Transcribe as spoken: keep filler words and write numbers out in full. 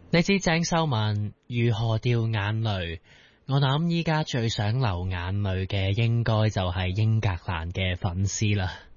你知鄭秀文如何掉眼淚？我諗依家最想流眼淚嘅應該就係英格蘭嘅粉絲啦。